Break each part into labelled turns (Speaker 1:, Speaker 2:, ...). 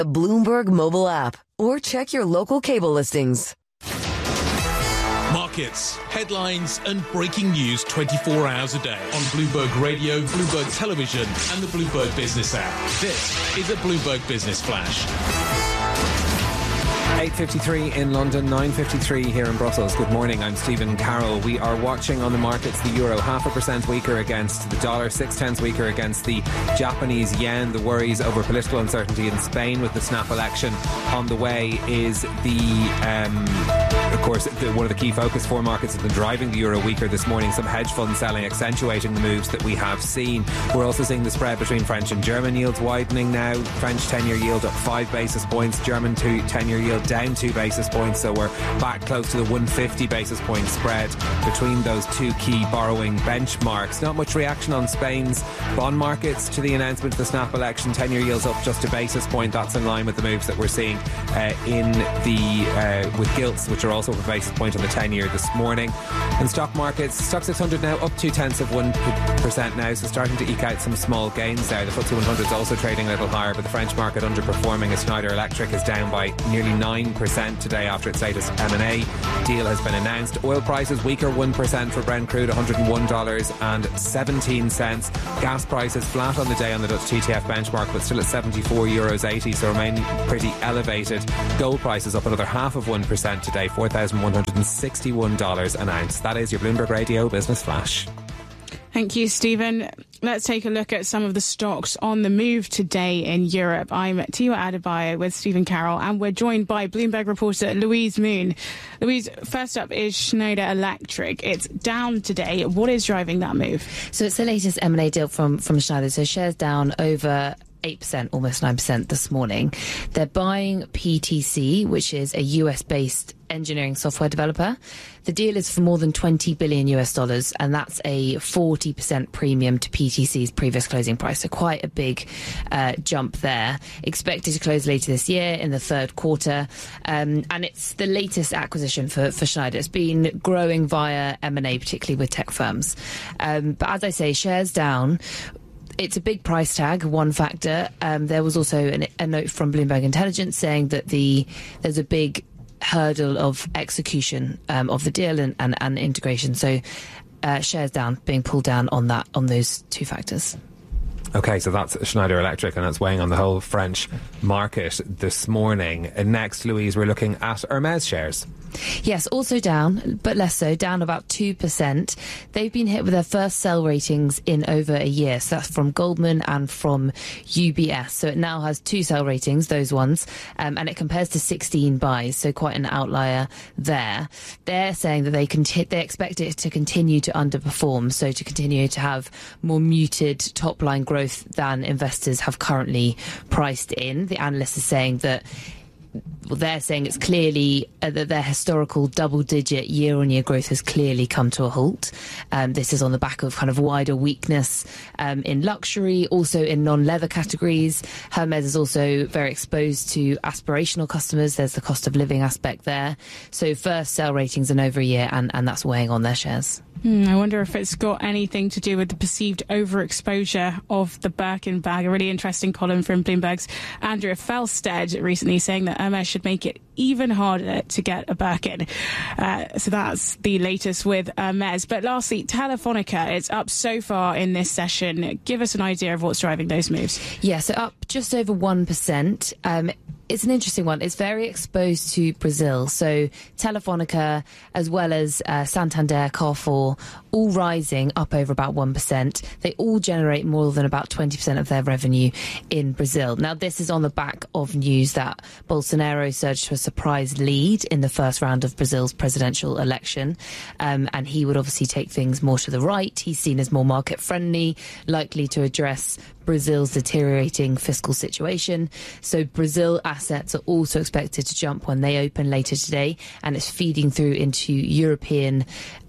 Speaker 1: the Bloomberg mobile app, or check your local cable listings.
Speaker 2: Markets, headlines and breaking news 24 hours a day on Bloomberg Radio, Bloomberg Television and the Bloomberg Business app. This is a Bloomberg Business Flash.
Speaker 3: 8:53 in London, 9:53 here in Brussels. Good morning, I'm Stephen Carroll. We are watching on the markets the euro 0.5% weaker against the dollar, 0.6 weaker against the Japanese yen. The worries over political uncertainty in Spain with the snap election on the way is of course, one of the key focus for markets has been driving the euro weaker this morning. Some hedge fund selling accentuating the moves that we have seen. We're also seeing the spread between French and German yields widening now. French 10-year yield up 5 basis points, German 10-year yield down 2 basis points, so we're back close to the 150 basis point spread between those two key borrowing benchmarks. Not much reaction on Spain's bond markets to the announcement of the snap election. 10-year yields up just a basis point. That's in line with the moves that we're seeing with gilts, which are also up a basis point on the 10-year this morning. And stock markets, Stock 600 now up 0.2% now, so starting to eke out some small gains there. The FTSE 100 is also trading a little higher, but the French market underperforming as Schneider Electric is down by nearly 9% today after its latest M&A deal has been announced. Oil prices weaker 1% for Brent crude, $101.17. Gas prices flat on the day on the Dutch TTF benchmark, but still at €74.80, so remaining pretty elevated. Gold prices up another 0.5% today, $4,161 an ounce. That is your Bloomberg Radio Business Flash.
Speaker 4: Thank you, Stephen. Let's take a look at some of the stocks on the move today in Europe. I'm Tiwa Adebayo with Stephen Carroll, and we're joined by Bloomberg reporter Louise Moon. Louise, first up is Schneider Electric. It's down today. What is driving that move?
Speaker 5: So it's the latest M&A deal from Schneider. So shares down over 8%, almost 9% this morning. They're buying PTC, which is a US-based engineering software developer. The deal is for more than $20 billion, and that's a 40% premium to PTC's previous closing price. So quite a big jump there. Expected to close later this year in the third quarter. And it's the latest acquisition for Schneider. It's been growing via M&A, particularly with tech firms. But as I say, shares down. It's a big price tag, one factor. There was also a note from Bloomberg Intelligence saying that there's a big hurdle of execution of the deal and integration. So shares down, being pulled down on those two factors.
Speaker 3: Okay, so that's Schneider Electric, and that's weighing on the whole French market this morning. And next, Louise, we're looking at Hermes shares.
Speaker 5: Yes, also down, but less so, down about 2%. They've been hit with their first sell ratings in over a year. So that's from Goldman and from UBS. So it now has 2 sell ratings, those ones, and it compares to 16 buys. So quite an outlier there. They're saying that they expect it to continue to underperform. So to continue to have more muted top line growth than investors have currently priced in. The analyst is saying that they're saying it's clearly that their historical double-digit year-on-year growth has clearly come to a halt. This is on the back of kind of wider weakness in luxury, also in non-leather categories. Hermes is also very exposed to aspirational customers. There's the cost of living aspect there. So first sell ratings in over a year, and that's weighing on their shares.
Speaker 4: I wonder if it's got anything to do with the perceived overexposure of the Birkin bag. A really interesting column from Bloomberg's Andrea Felstead recently saying that Hermes should make it even harder to get a Birkin. So that's the latest with Hermes. But lastly, Telefonica, it's up so far in this session. Give us an idea of what's driving those moves.
Speaker 5: Yeah, so up just over 1%. It's an interesting one. It's very exposed to Brazil. So Telefonica, as well as Santander, Carrefour, all rising up over about 1%. They all generate more than about 20% of their revenue in Brazil. Now, this is on the back of news that Bolsonaro surged to a surprise lead in the first round of Brazil's presidential election. And he would obviously take things more to the right. He's seen as more market-friendly, likely to address Brazil's deteriorating fiscal situation. So Brazil assets are also expected to jump when they open later today, and it's feeding through into European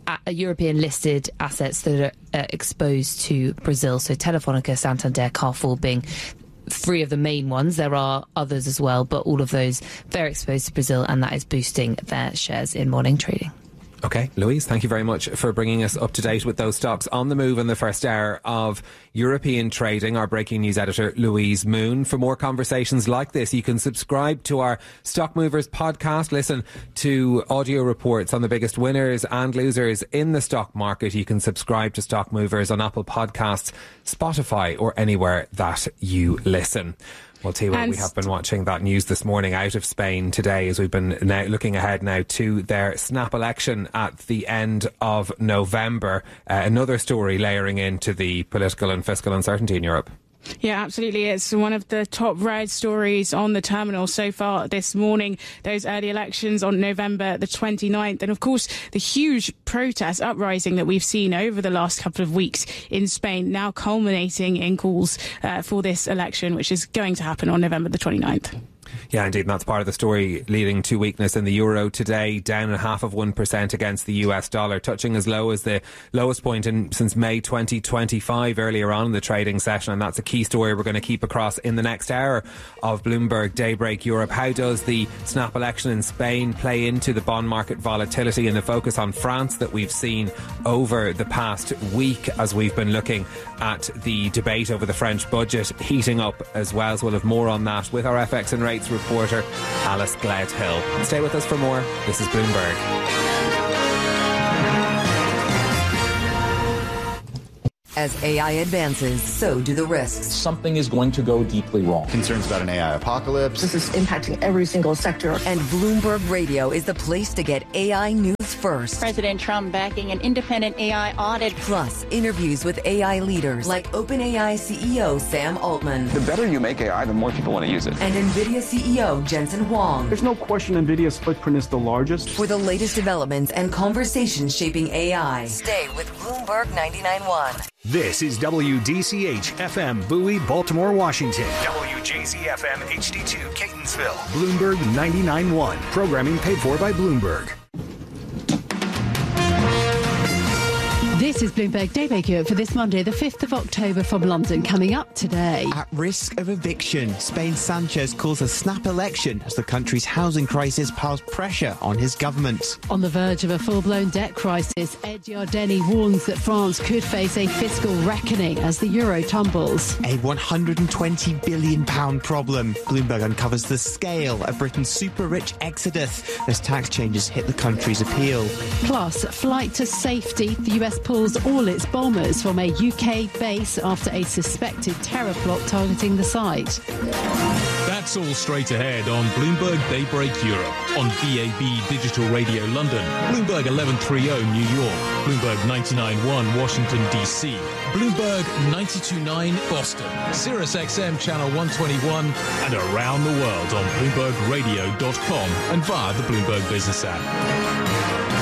Speaker 5: listed assets that are exposed to Brazil. So Telefonica, Santander, Carrefour being 3 of the main ones. There are others as well, but all of those very exposed to Brazil, and that is boosting their shares in morning trading.
Speaker 3: Okay, Louise, thank you very much for bringing us up to date with those stocks on the move in the first hour of European trading. Our breaking news editor, Louise Moon. For more conversations like this, you can subscribe to our Stock Movers podcast. Listen to audio reports on the biggest winners and losers in the stock market. You can subscribe to Stock Movers on Apple Podcasts, Spotify, or anywhere that you listen. Well, Tiwa, we have been watching that news this morning out of Spain today as we've been now looking ahead now to their snap election at the end of November. Another story layering into the political and fiscal uncertainty in Europe.
Speaker 4: Yeah, absolutely. It's one of the top read stories on the terminal so far this morning. Those early elections on November the 29th. And of course, the huge protest uprising that we've seen over the last couple of weeks in Spain, now culminating in calls for this election, which is going to happen on November the 29th.
Speaker 3: Yeah, indeed, and that's part of the story leading to weakness in the euro today, down 0.5% against the US dollar, touching as low as the lowest point since May 2025 earlier on in the trading session, and that's a key story we're going to keep across in the next hour of Bloomberg Daybreak Europe. How does the snap election in Spain play into the bond market volatility and the focus on France that we've seen over the past week as we've been looking at the debate over the French budget heating up as well? So we'll have more on that with our FX and rates reporter Alice Gledhill. Stay with us for more. This is Bloomberg.
Speaker 1: As AI advances, so do the risks.
Speaker 6: Something is going to go deeply wrong.
Speaker 7: Concerns about an AI apocalypse.
Speaker 8: This is impacting every single sector.
Speaker 1: And Bloomberg Radio is the place to get AI news first.
Speaker 9: President Trump backing an independent AI audit.
Speaker 1: Plus, interviews with AI leaders like OpenAI CEO Sam Altman.
Speaker 10: The better you make AI, the more people want to use it.
Speaker 1: And NVIDIA CEO Jensen Huang.
Speaker 11: There's no question NVIDIA's footprint is the largest.
Speaker 1: For the latest developments and conversations shaping AI, stay with Bloomberg 99.1.
Speaker 12: This is WDCH FM Bowie, Baltimore, Washington. WJZ FM HD2 Catonsville. Bloomberg 99.1. Programming paid for by Bloomberg.
Speaker 13: This is Bloomberg Daybreak Europe for this Monday, the 5th of October from London. Coming up today.
Speaker 14: At risk of eviction, Spain's Sanchez calls a snap election as the country's housing crisis piles pressure on his government.
Speaker 13: On the verge of a full-blown debt crisis, Ed Yardeni warns that France could face a fiscal reckoning as the euro tumbles.
Speaker 14: A £120 billion problem. Bloomberg uncovers the scale of Britain's super-rich exodus as tax changes hit the country's appeal.
Speaker 13: Plus, flight to safety. The US pulls all its bombers from a UK base after a suspected terror plot targeting the site.
Speaker 2: That's all straight ahead on Bloomberg Daybreak Europe, on DAB Digital Radio London, Bloomberg 1130 New York, Bloomberg 99.1 Washington DC, Bloomberg 92.9 Boston, Sirius XM Channel 121, and around the world on BloombergRadio.com and via the Bloomberg Business app.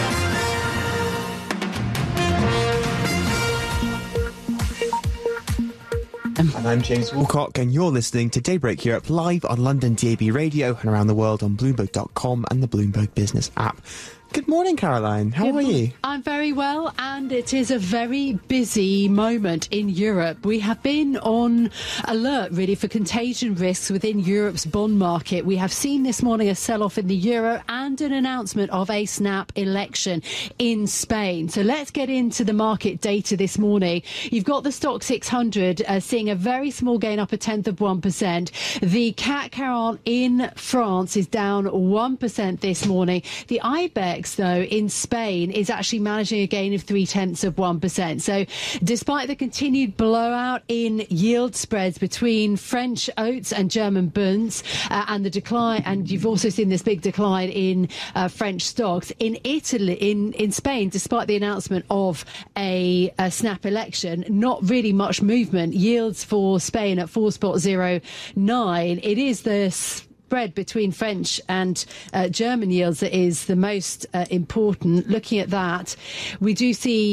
Speaker 14: And I'm James Woolcock, and you're listening to Daybreak Europe live on London DAB Radio and around the world on Bloomberg.com and the Bloomberg Business app. Good morning, Caroline. How are you?
Speaker 13: I'm very well, and it is a very busy moment in Europe. We have been on alert, really, for contagion risks within Europe's bond market. We have seen this morning a sell-off in the euro and an announcement of a snap election in Spain. So let's get into the market data this morning. You've got the Stock 600 seeing a very small gain, up 0.1%. The CAC 40 in France is down 1% this morning. The IBEX, though, in Spain is actually managing a gain of 0.3%. So despite the continued blowout in yield spreads between French oats and German bunds and the decline, and you've also seen this big decline in French stocks, in Italy, in Spain, despite the announcement of a snap election, not really much movement. Yields for Spain at 4.09. It is the spread between French and German yields that is the most important. Looking at that, we do see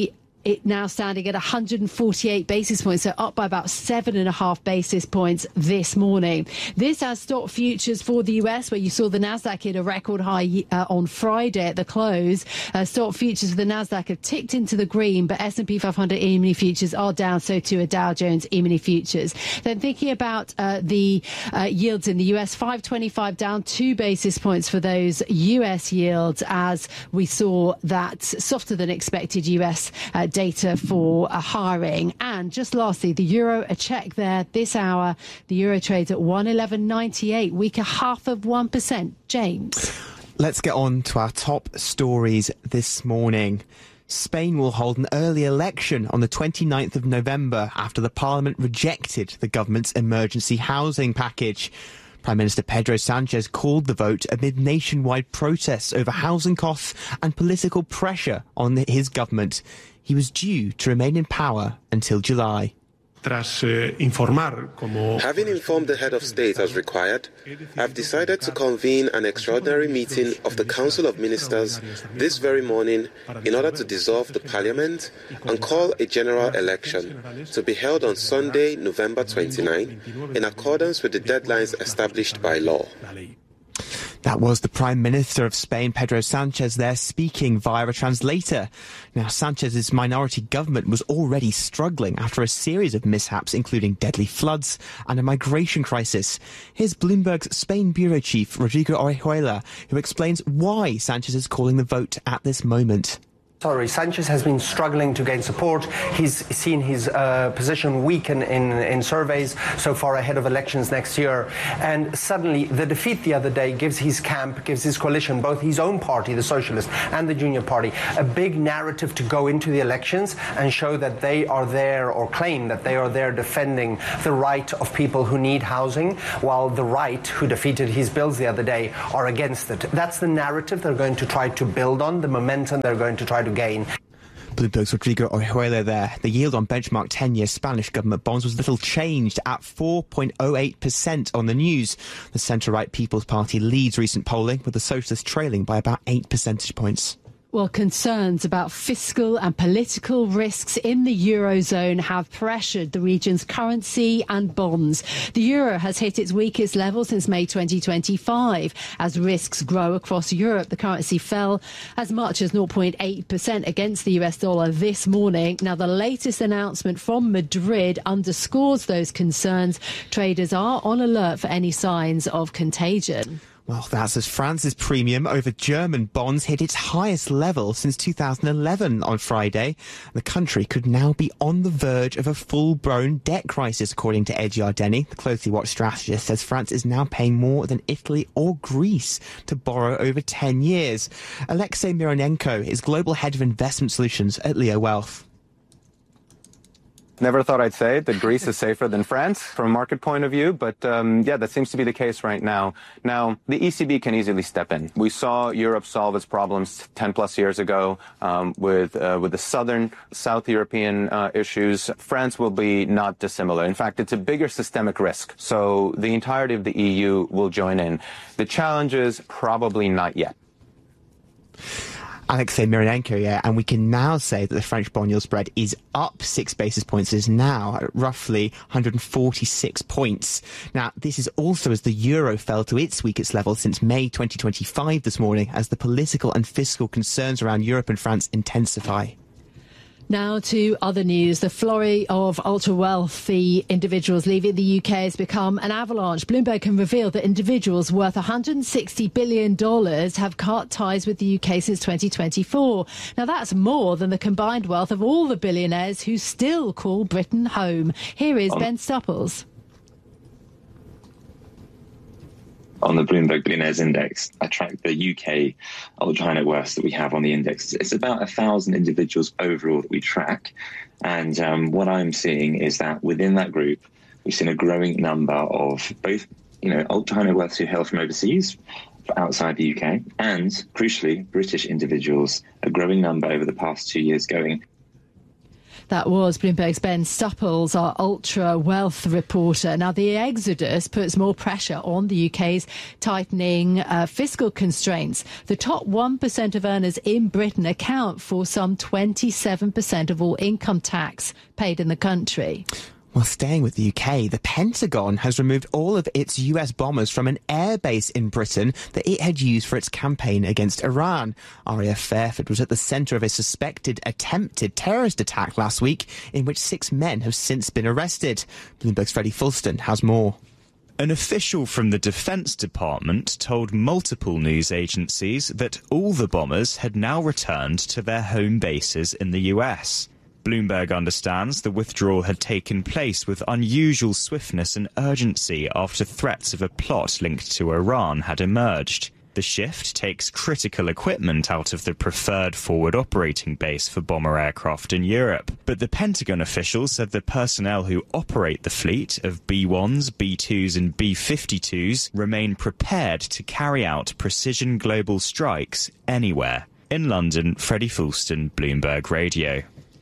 Speaker 13: it now standing at 148 basis points, so up by about 7.5 basis points this morning. This as stock futures for the US, where you saw the Nasdaq hit a record high on Friday at the close. Stock futures for the Nasdaq have ticked into the green, but S&P 500 E-mini futures are down, so too are Dow Jones E-mini futures. Then thinking about the yields in the US, 525 down 2 basis points for those US yields, as we saw that softer than expected US data for hiring. And just lastly, the euro, a check there this hour. The euro trades at 111.98, weaker 0.5%. James.
Speaker 14: Let's get on to our top stories this morning. Spain will hold an early election on the 29th of November after the parliament rejected the government's emergency housing package. Prime Minister Pedro Sanchez called the vote amid nationwide protests over housing costs and political pressure on his government. He was due to remain in power until July.
Speaker 15: Having informed the head of state as required, I've decided to convene an extraordinary meeting of the Council of Ministers this very morning in order to dissolve the parliament and call a general election to be held on Sunday, November 29, in accordance with the deadlines established by law.
Speaker 14: That was the Prime Minister of Spain, Pedro Sanchez, there speaking via a translator. Now, Sanchez's minority government was already struggling after a series of mishaps, including deadly floods and a migration crisis. Here's Bloomberg's Spain bureau chief, Rodrigo Orejuela, who explains why Sanchez is calling the vote at this moment.
Speaker 16: Sanchez has been struggling to gain support. He's seen his position weaken in surveys so far ahead of elections next year. And suddenly the defeat the other day gives his camp, gives his coalition, both his own party, the Socialist, and the Junior Party, a big narrative to go into the elections and show that they are there, or claim that they are there defending the right of people who need housing, while the right, who defeated his bills the other day, are against it. That's the narrative they're going to try to build on, the momentum they're going to try to gain.
Speaker 14: Bloomberg's Rodrigo Orejuela there. The yield on benchmark 10-year Spanish government bonds was little changed at 4.08% on the news. The centre-right People's Party leads recent polling, with the Socialists trailing by about 8 percentage points.
Speaker 13: Well, concerns about fiscal and political risks in the Eurozone have pressured the region's currency and bonds. The euro has hit its weakest level since May 2025. As risks grow across Europe, the currency fell as much as 0.8% against the US dollar this morning. Now, the latest announcement from Madrid underscores those concerns. Traders are on alert for any signs of contagion.
Speaker 14: Well, that's as France's premium over German bonds hit its highest level since 2011 on Friday. The country could now be on the verge of a full-blown debt crisis, according to Ed Yardeni. The closely watched strategist says France is now paying more than Italy or Greece to borrow over 10 years. Alexei Mironenko is global head of investment solutions at Leo Wealth.
Speaker 17: Never thought I'd say that Greece is safer than France from a market point of view, but yeah, that seems to be the case right now. Now, the ECB can easily step in. We saw Europe solve its problems 10 plus years ago with the South European issues. France will be not dissimilar. In fact, it's a bigger systemic risk. So the entirety of the EU will join in. The challenge is probably not yet.
Speaker 14: Alexei Mironenko, yeah, and we can now say that the French bond yield spread is up 6 basis points. It is now at roughly 146 points. Now, this is also as the euro fell to its weakest level since May 2025 this morning, as the political and fiscal concerns around Europe and France intensify.
Speaker 13: Now to other news. The flurry of ultra-wealthy individuals leaving the UK has become an avalanche. Bloomberg can reveal that individuals worth $160 billion have cut ties with the UK since 2024. Now, that's more than the combined wealth of all the billionaires who still call Britain home. Here is Ben Stupples.
Speaker 18: On the Bloomberg Billionaires Index, I track the UK ultra high net worths that we have on the index. It's about 1,000 individuals overall that we track. And what I'm seeing is that within that group, we've seen a growing number of both, ultra high net worths who hail from overseas, outside the UK, and crucially, British individuals, a growing number over the past 2 years going.
Speaker 13: That was Bloomberg's Ben Stupples, our ultra wealth reporter. Now, the exodus puts more pressure on the UK's tightening fiscal constraints. The top 1% of earners in Britain account for some 27% of all income tax paid in the country.
Speaker 14: Well, staying with the UK, the Pentagon has removed all of its US bombers from an airbase in Britain that it had used for its campaign against Iran. RAF Fairford was at the centre of a suspected attempted terrorist attack last week in which 6 men have since been arrested. Bloomberg's Freddie Fulston has more.
Speaker 19: An official from the Defence Department told multiple news agencies that all the bombers had now returned to their home bases in the US. Bloomberg understands the withdrawal had taken place with unusual swiftness and urgency after threats of a plot linked to Iran had emerged. The shift takes critical equipment out of the preferred forward operating base for bomber aircraft in Europe. But the Pentagon official said the personnel who operate the fleet of B-1s, B-2s and B-52s remain prepared to carry out precision global strikes anywhere. In London, Freddie Fulston, Bloomberg Radio.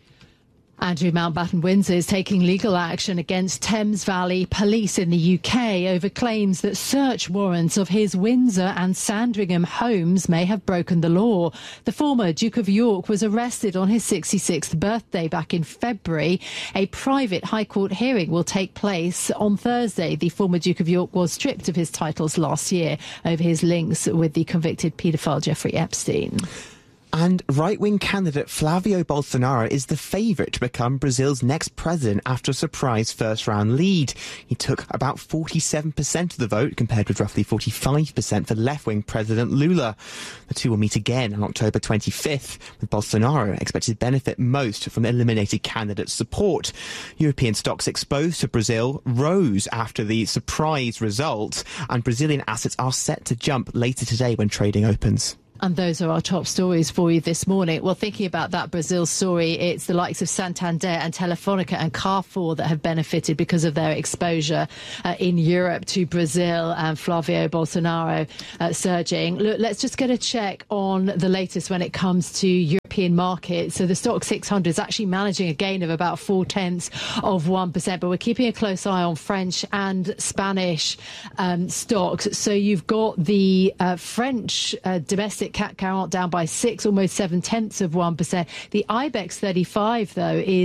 Speaker 13: Andrew Mountbatten-Windsor is taking legal action against Thames Valley Police in the UK over claims that search warrants of his Windsor and Sandringham homes may have broken the law. The former Duke of York was arrested on his 66th birthday back in February. A private High Court hearing will take place on Thursday. The former Duke of York was stripped of his titles last year over his links with the convicted paedophile Jeffrey Epstein.
Speaker 14: And right-wing candidate Flavio Bolsonaro is the favourite to become Brazil's next president after a surprise first-round lead. He took about 47% of the vote, compared with roughly 45% for left-wing President Lula. The two will meet again on October 25th, with Bolsonaro expected to benefit most from eliminated candidate support. European stocks exposed to Brazil rose after the surprise result, and Brazilian assets are set to jump later today when trading opens.
Speaker 13: And those are our top stories for you this morning. Well, thinking about that Brazil story, it's the likes of Santander and Telefonica and Carrefour that have benefited because of their exposure in Europe to Brazil, and Flavio Bolsonaro surging. Look, let's just get a check on the latest when it comes to European markets. So the Stoxx 600 is actually managing a gain of about 0.4%, but we're keeping a close eye on French and Spanish stocks. So you've got the French domestic CAC 40 down by 6, almost 0.7%. The IBEX 35, though, is